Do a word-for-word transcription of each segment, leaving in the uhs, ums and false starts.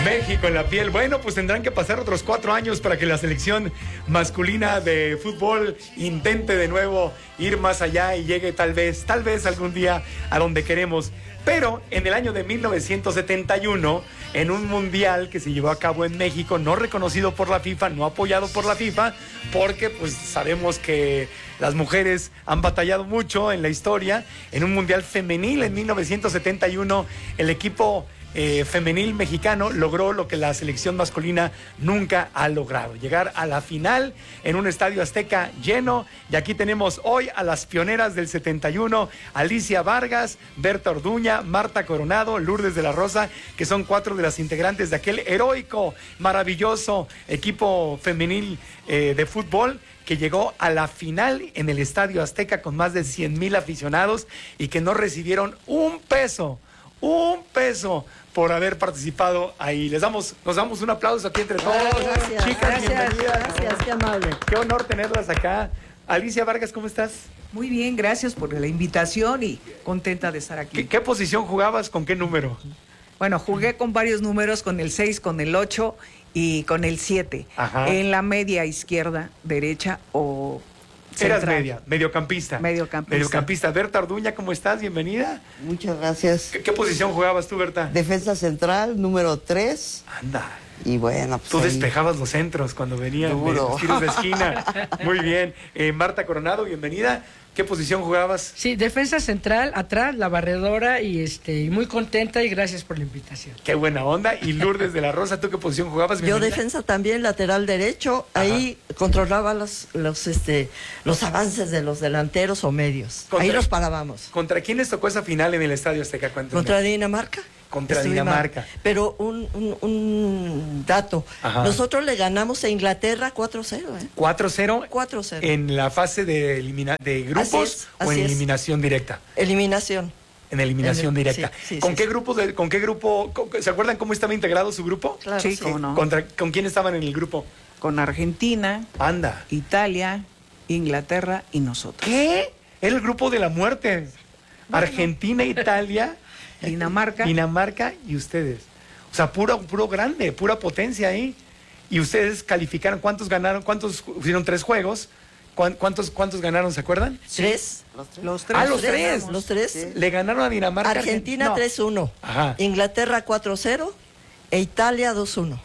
México en la piel. Bueno, pues tendrán que pasar otros cuatro años para que la selección masculina de fútbol intente de nuevo ir más allá y llegue tal vez, tal vez algún día a donde queremos. Pero en el año de mil novecientos setenta y uno, en un mundial que se llevó a cabo en México, no reconocido por la FIFA, no apoyado por la FIFA, porque pues sabemos que las mujeres han batallado mucho en la historia. En un mundial femenil en mil novecientos setenta y uno, el equipo Eh, femenil mexicano logró lo que la selección masculina nunca ha logrado, llegar a la final en un estadio Azteca lleno. Y aquí tenemos hoy a las pioneras del setenta y uno, Alicia Vargas, Berta Orduña, Marta Coronado, Lourdes de la Rosa, que son cuatro de las integrantes de aquel heroico, maravilloso equipo femenil eh, de fútbol que llegó a la final en el estadio Azteca con más de cien mil aficionados y que no recibieron un peso, un peso por haber participado ahí. Les damos, nos damos un aplauso aquí entre todos. Gracias, chicas, gracias, bienvenidas. gracias, qué amable. Qué honor tenerlas acá. Alicia Vargas, ¿cómo estás? Muy bien, gracias por la invitación y contenta de estar aquí. ¿Qué, qué posición jugabas? ¿Con qué número? Bueno, jugué con varios números, con el seis, con el ocho y con el siete. Ajá. En la media izquierda, derecha o Eras central. media, mediocampista. Mediocampista. Mediocampista. Berta Orduña, ¿cómo estás? Bienvenida. Muchas gracias. ¿Qué, qué posición jugabas tú, Berta? Defensa central, número tres. Anda. Y bueno, pues Tú ahí. despejabas los centros cuando venían de Duro. los tiros de esquina. Muy bien. Eh, Marta Coronado, bienvenida. ¿Qué posición jugabas? Sí, defensa central, atrás, la barredora y este muy contenta y gracias por la invitación. Qué buena onda. Y Lourdes de la Rosa, ¿tú qué posición jugabas? Yo Bienvenida. defensa también, lateral derecho. Ajá. Ahí controlaba los, los, este, los avances de los delanteros o medios. Contra- Ahí los parábamos. ¿Contra quién les tocó esa final en el Estadio Azteca? Cuéntame. Contra Dinamarca. Contra Estuvimos- Dinamarca. Pero un, un, un dato. Ajá. Nosotros le ganamos a Inglaterra cuatro cero, ¿eh? cuatro cero cuatro cero. en la fase de, elimina de grupos Así es, o en así es. eliminación directa. Eliminación. En eliminación En el- directa. sí, sí, ¿Con sí, qué sí. grupo de, con qué grupo con- ¿se acuerdan cómo estaba integrado su grupo? Claro, Sí, sí. cómo no. Contra, ¿Con quién estaban en el grupo? Con Argentina, Anda. Italia, Inglaterra y nosotros. ¿Qué? Era el grupo de la muerte. Argentina, Italia, Dinamarca. Dinamarca y ustedes. O sea, puro, puro grande, pura potencia ahí. Y ustedes calificaron, ¿cuántos ganaron? ¿Cuántos hicieron tres juegos? ¿Cuán- ¿Cuántos, cuántos ganaron, se acuerdan? Tres. Los tres. Ah, los tres. ganamos. Los tres. Le ganaron a Dinamarca. Argentina No. tres uno. Ajá. Inglaterra cuatro cero. E Italia dos uno.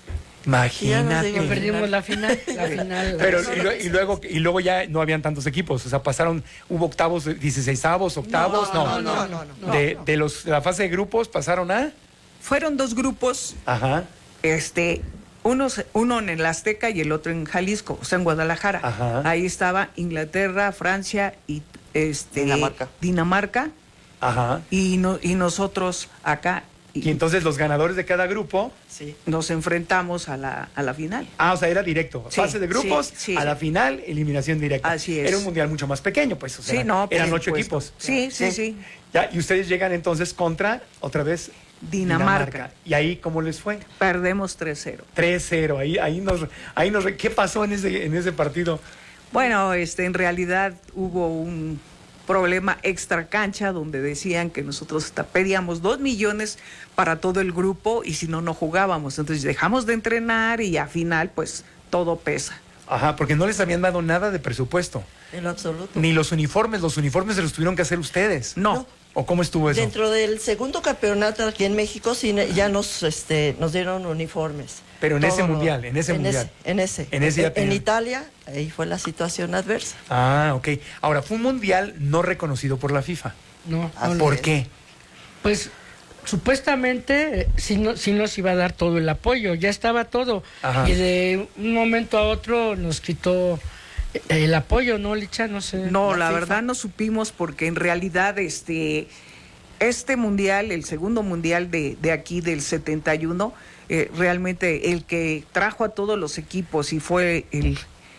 Ya nos Imagínate. digo, Perdimos la final, la final. Pero y, lue- y luego y luego ya no habían tantos equipos, o sea, pasaron, hubo octavos, dieciseisavos, octavos, no, no, no, no, no. de, de los de la fase de grupos pasaron a, Fueron dos grupos, ajá, este, uno, se- uno en el Azteca y el otro en Jalisco, o sea, en Guadalajara. Ajá. Ahí estaba Inglaterra, Francia y este Dinamarca. Dinamarca ajá, y, no, y nosotros acá y y entonces los ganadores de cada grupo, Sí. nos enfrentamos a la, a la final. ah, o sea, era directo, Sí, fase de grupos, sí, sí. a la final, eliminación directa. Así es. Era un mundial mucho más pequeño, pues, o sea, Sí, no, por eran ocho supuesto. equipos. Sí, sí, sí. Ya, y ustedes llegan entonces contra, otra vez, Dinamarca. Y ahí, ¿cómo les fue? Perdemos tres cero. tres cero, ahí, ahí nos, ahí nos, ¿qué pasó en ese, en ese partido? Bueno, este, en realidad hubo un problema extra cancha donde decían que nosotros hasta pedíamos dos millones para todo el grupo y si no, no jugábamos. Entonces dejamos de entrenar y al final, pues, todo pesa. Ajá, porque no les habían dado nada de presupuesto. En lo absoluto. Ni los uniformes, los uniformes se los tuvieron que hacer ustedes. No. No. ¿O cómo estuvo eso? Dentro del segundo campeonato aquí en México sí, ne- ya nos este nos dieron uniformes. Pero en Todo ese lo- mundial, en ese mundial. en ese. En ese ya en, tenían. Italia, ahí fue la situación adversa. Ah, ok. Ahora, fue un mundial no reconocido por la FIFA. No, Ah, no, ¿Por es. qué? pues supuestamente eh, sí, no, sí nos iba a dar todo el apoyo, ya estaba todo. Ajá. Y de un momento a otro nos quitó eh, el apoyo, ¿no, Licha? No sé. No, La la FIFA. verdad no supimos porque en realidad este, este mundial, el segundo mundial de, de aquí del setenta y uno, eh, realmente el que trajo a todos los equipos y fue el...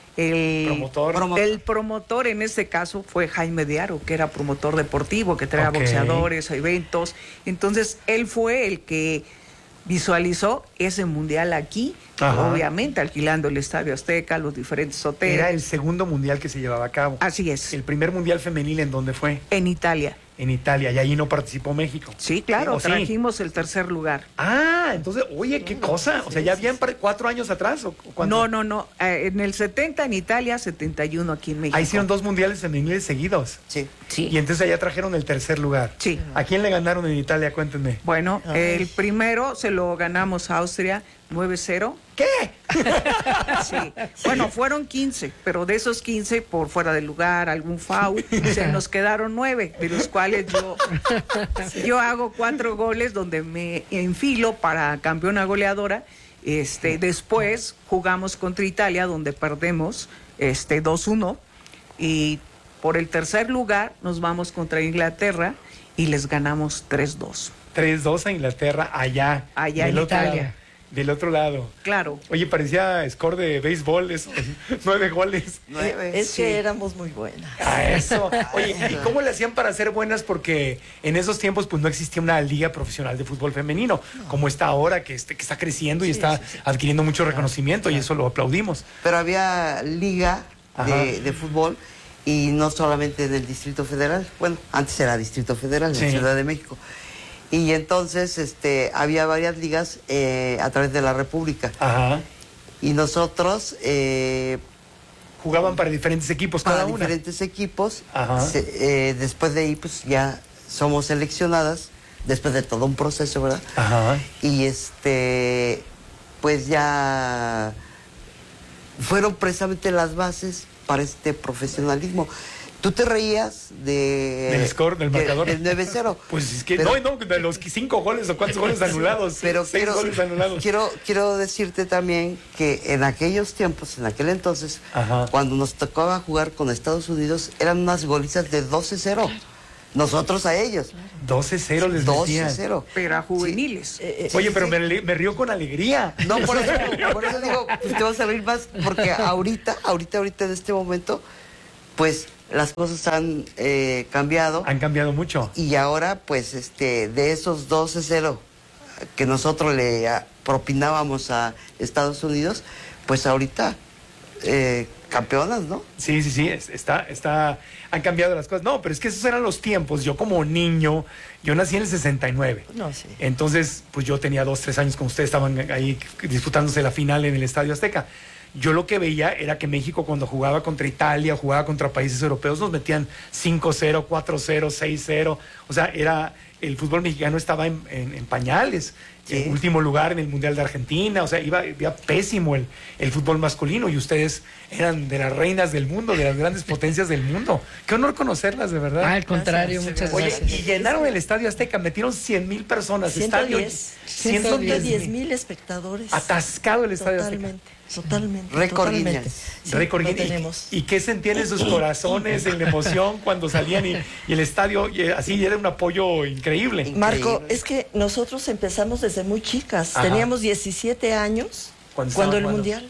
El Promotor. el promotor en este caso fue Jaime de Aro, que era promotor deportivo, que traía Ok. boxeadores, eventos. Entonces, él fue el que visualizó ese mundial aquí, Ajá. obviamente alquilando el Estadio Azteca, los diferentes hoteles. Era el segundo mundial que se llevaba a cabo. Así es, El primer mundial femenil, ¿en dónde fue? en Italia. en Italia, y ahí no participó México. Sí, claro, ¿O sí? trajimos el tercer lugar. Ah, entonces, oye, qué cosa. O sea, ¿ya habían par- cuatro años atrás? ¿O cuánto? No, no, no. eh, en el setenta en Italia, setenta y uno aquí en México. Ahí hicieron dos mundiales femeniles seguidos. Sí. Sí. Y entonces allá trajeron el tercer lugar. Sí. ¿A quién le ganaron en Italia? Cuéntenme. Bueno, Ay. el primero se lo ganamos a Austria nueve cero. ¿Qué? Sí. Bueno, fueron quince, pero de esos quince, por fuera del lugar, algún foul, se nos quedaron nueve, de los cuales yo, yo hago cuatro goles donde me enfilo para campeona goleadora. Este, después jugamos contra Italia, donde perdemos este, dos uno, y por el tercer lugar nos vamos contra Inglaterra y les ganamos tres dos. tres dos a Inglaterra, allá. Allá del en otro Italia. lado, del otro lado. Claro. Oye, parecía score de béisbol, eso. Nueve goles. Nueve. Es Sí. que éramos muy buenas. A eso. Oye, ¿y cómo le hacían para ser buenas? Porque en esos tiempos pues no existía una liga profesional de fútbol femenino, como está ahora, que, este, que está creciendo y Sí, está sí, sí. adquiriendo mucho reconocimiento, y eso lo aplaudimos. Pero había liga Ajá. de, de fútbol y no solamente del Distrito Federal. Bueno, antes era Distrito Federal, Sí. en Ciudad de México. Y entonces este, había varias ligas eh, a través de la República. Ajá. Y nosotros, eh, Jugaban para diferentes equipos cada para una. diferentes equipos, Ajá. se- eh, después de ahí pues ya somos seleccionadas, después de todo un proceso, ¿verdad? Ajá. Y este, pues ya fueron precisamente las bases para este profesionalismo. Tú te reías de... Del score, del de- marcador. Del nueve cero. Pues es que Pero- no, no, de los cinco goles o cuántos goles anulados. Pero seis quiero, goles anulados. quiero, quiero decirte también que en aquellos tiempos, en aquel entonces, Ajá. cuando nos tocaba jugar con Estados Unidos, eran unas golizas de doce cero. Nosotros a ellos. doce cero les doce decían. cero. Pero a juveniles. Eh, eh, Oye, pero Sí. me, le- me río con alegría. No, por eso, por eso digo, pues te vas a reír más, porque ahorita, ahorita, ahorita en este momento, pues las cosas han eh, cambiado Han cambiado mucho. y ahora, pues, este, de esos doce cero que nosotros le ah, propinábamos a Estados Unidos, pues ahorita eh, campeonas, ¿no? Sí, sí, sí, es- está, está, han cambiado las cosas. No, pero es que esos eran los tiempos. Yo como niño, yo nací en el sesenta y nueve. No, sí. Entonces, pues yo tenía dos, tres años, como ustedes estaban ahí disputándose la final en el Estadio Azteca. Yo lo que veía era que México, cuando jugaba contra Italia, jugaba contra países europeos, nos metían cinco cero, cuatro cero, seis cero. O sea, era, el fútbol mexicano estaba en, en- en pañales. Sí. En último lugar en el Mundial de Argentina. O sea, iba, iba pésimo el, el fútbol masculino, y ustedes eran de las reinas del mundo, de las grandes potencias del mundo. Qué honor conocerlas, de verdad. Ah, al contrario, Gracias. muchas Oye, gracias. y llenaron el Estadio Azteca, metieron cien mil personas. ciento estadio, diez. ciento diez ciento diez mil. mil espectadores. Atascado el Estadio Azteca. Totalmente, totalmente. Récord totalmente. Guinness. Sí, Récord lo Guinness. tenemos. ¿Y, y qué sentían en sus corazones, en la emoción cuando salían y, y el estadio, y así era un apoyo increíble? Marco, Increíble. es que nosotros empezamos desde muy chicas. Ajá. Teníamos diecisiete años ¿Cuándo cuando estaban el jugando? mundial.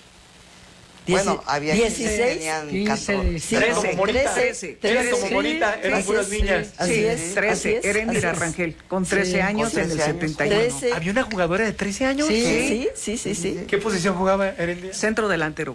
Bueno, Dieci- había dieciséis. tenían quince, catorce. dieciséis. Eran como Morita. trece, Eran como trece. Morita, eran Así puras es, niñas. Así Sí, es. sí. trece, así es, Erendira así es. Rangel, con trece Sí, años con en el trece años. setenta y uno. trece. ¿Había una jugadora de trece años? Sí, sí, sí, sí. ¿Qué posición jugaba Erendira? Centro delantero.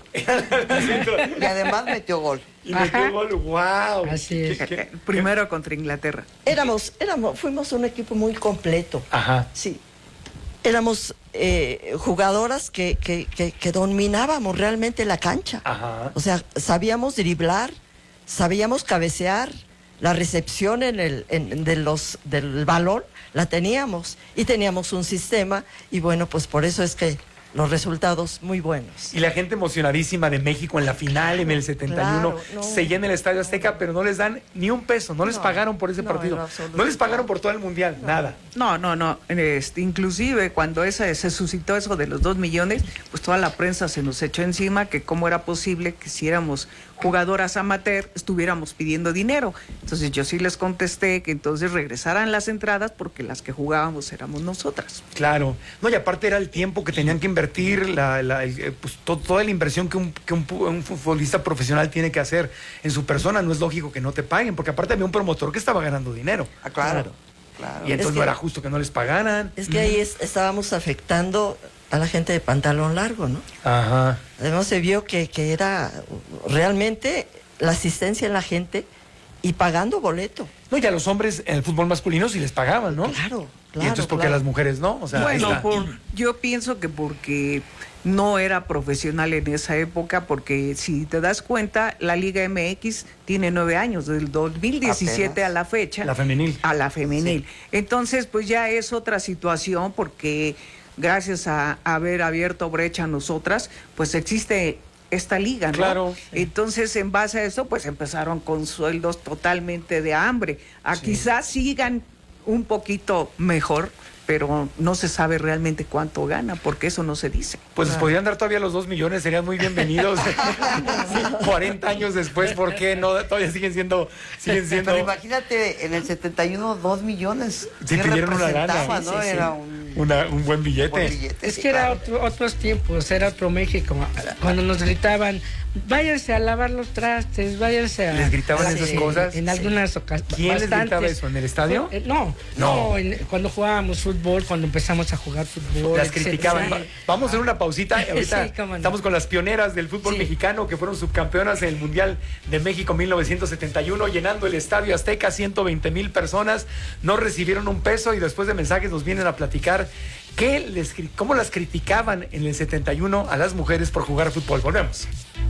Y además metió gol. Y metió Ajá. gol, wow. Así es. ¿Qué- qué- Primero contra Inglaterra. Éramos, éramos, fuimos un equipo muy completo. Ajá. Sí. Éramos eh, jugadoras que, que, que, que dominábamos realmente la cancha. Ajá. O sea, sabíamos driblar, sabíamos cabecear, la recepción en el, en- de los, del balón la teníamos y teníamos un sistema y bueno, pues por eso es que los resultados muy buenos. Y la gente emocionadísima de México en la final en el setenta y uno. Claro, no. Se llena el Estadio Azteca, pero no les dan ni un peso, no les No, pagaron por ese no, partido. en absoluto. No les pagaron por todo el mundial, nada. No, no, no. Este, inclusive cuando esa, se suscitó eso de los dos millones, pues toda la prensa se nos echó encima que cómo era posible que si éramos jugadoras amateur estuviéramos pidiendo dinero. Entonces yo sí les contesté que entonces regresaran las entradas porque las que jugábamos éramos nosotras. Claro. No, y aparte era el tiempo que tenían que invertir, la, la- el- eh, pues, to- toda la inversión que, un, que un, pu- un futbolista profesional tiene que hacer en su persona. No es lógico que no te paguen, porque aparte había un promotor que estaba ganando dinero. Ah, claro. Claro. Y entonces Es no que- era justo que no les pagaran. Es que ahí es- estábamos afectando a la gente de pantalón largo, ¿no? Ajá. Además se vio que, que era realmente la asistencia en la gente y pagando boleto. No, y a los hombres en el fútbol masculino sí les pagaban, ¿no? Claro, claro. Y entonces, ¿por qué claro. a las mujeres no? O sea, Bueno, ahí está. por- yo pienso que porque no era profesional en esa época, porque si te das cuenta, la Liga M X tiene nueve años, del dos mil diecisiete Apenas. a la fecha. La femenil. A la femenil. Entonces, pues ya es otra situación, porque gracias a haber abierto brecha a nosotras, pues existe esta liga, ¿no? Claro. Entonces, en base a eso, pues empezaron con sueldos totalmente de hambre. A Sí. quizás sigan un poquito mejor, pero no se sabe realmente cuánto gana, porque eso no se dice. Pues les podrían dar todavía los dos millones, serían muy bienvenidos. Sí, cuarenta años después, ¿por qué no? Todavía siguen siendo, siguen siendo. Pero imagínate, en el setenta y uno, dos millones. Sí, ¿Qué pidieron una representaba, lana. no? Sí, sí, sí. Era un Una- un buen billete. buen billete. Es sí, que era claro. otro- otros tiempos, era otro México. Cuando nos gritaban, váyanse a lavar los trastes, váyanse a... ¿Les gritaban a- esas en- cosas? En algunas ocasiones. ¿Quién les gritaba eso? ¿En el estadio? Eh, no, No. no, en- cuando jugábamos fútbol, cuando empezamos a jugar fútbol. Las etcétera. criticaban. Sí. Va- Vamos a hacer una pausita. Ahorita Sí, cómo no. estamos con las pioneras del fútbol Sí. mexicano que fueron subcampeonas en el Mundial de México mil novecientos setenta y uno, llenando el Estadio Azteca, ciento veinte mil personas. No recibieron un peso y después de mensajes nos vienen a platicar qué les, cri- cómo las criticaban en el setenta y uno a las mujeres por jugar fútbol. Volvemos.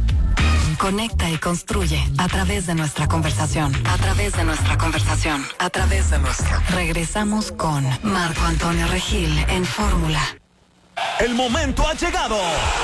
Conecta y construye a través de nuestra conversación. A través de nuestra conversación. A través de nuestra. Regresamos con Marco Antonio Regil en Fórmula. El momento ha llegado.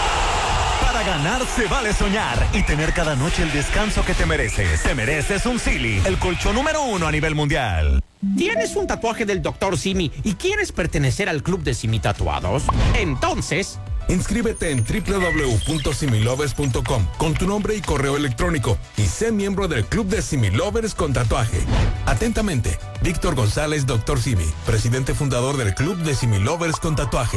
Para ganar se vale soñar y tener cada noche el descanso que te mereces. Te mereces un Silly, el colchón número uno a nivel mundial. ¿Tienes un tatuaje del doctor Simi y quieres pertenecer al club de Simi Tatuados? Entonces, inscríbete en doble u doble u doble u punto similovers punto com con tu nombre y correo electrónico y sé miembro del club de Similovers con tatuaje. Atentamente, Víctor González, doctor Simi, presidente fundador del club de Similovers con tatuaje.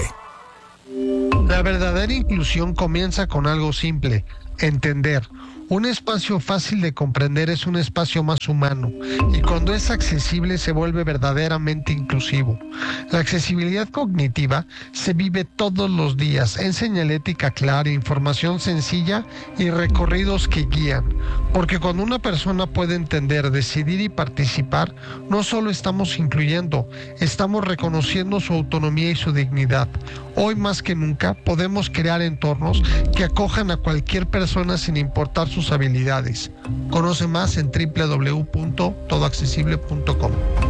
La verdadera inclusión comienza con algo simple: entender. Un espacio fácil de comprender es un espacio más humano, y cuando es accesible se vuelve verdaderamente inclusivo. La accesibilidad cognitiva se vive todos los días en señalética clara, información sencilla y recorridos que guían. Porque cuando una persona puede entender, decidir y participar, no solo estamos incluyendo, estamos reconociendo su autonomía y su dignidad. Hoy más que nunca podemos crear entornos que acojan a cualquier persona sin importar sus habilidades. Conoce más en doble u doble u doble u punto todo accesible punto com.